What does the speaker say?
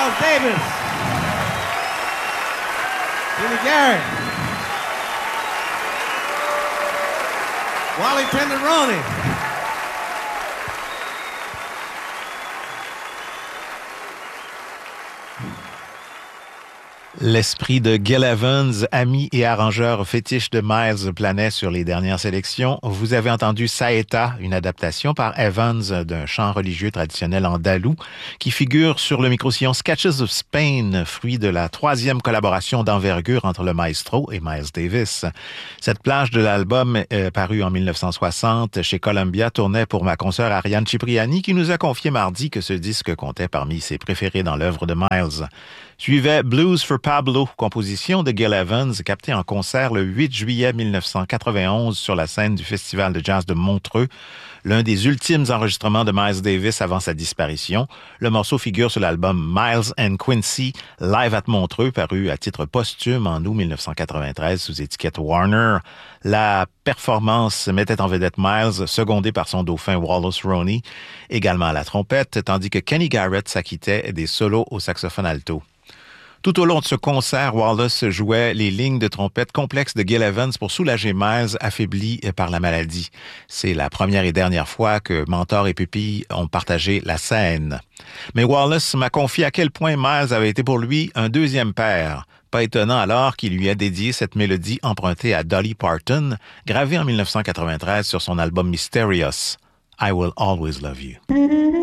Miles Davis, Jimmy Garrett, Wally Tenderoni. L'esprit de Gil Evans, ami et arrangeur fétiche de Miles, planait sur les dernières sélections. Vous avez entendu Saeta, une adaptation par Evans d'un chant religieux traditionnel andalou qui figure sur le micro-sillon Sketches of Spain, fruit de la 3e collaboration d'envergure entre le maestro et Miles Davis. Cette plage de l'album, paru en 1960 chez Columbia, tournait pour ma consoeur Ariane Cipriani qui nous a confié mardi que ce disque comptait parmi ses préférés dans l'œuvre de Miles. Suivait Blues for Pablo, composition de Gil Evans, captée en concert le 8 juillet 1991 sur la scène du Festival de jazz de Montreux, l'un des ultimes enregistrements de Miles Davis avant sa disparition. Le morceau figure sur l'album Miles and Quincy, Live at Montreux, paru à titre posthume en août 1993 sous étiquette Warner. La performance mettait en vedette Miles, secondé par son dauphin Wallace Roney, également à la trompette, tandis que Kenny Garrett s'acquittait des solos au saxophone alto. Tout au long de ce concert, Wallace jouait les lignes de trompette complexes de Gil Evans pour soulager Miles, affaibli par la maladie. C'est la première et dernière fois que Mentor et Pupille ont partagé la scène. Mais Wallace m'a confié à quel point Miles avait été pour lui un deuxième père. Pas étonnant alors qu'il lui ait dédié cette mélodie empruntée à Dolly Parton, gravée en 1993 sur son album Mysterious, I Will Always Love You.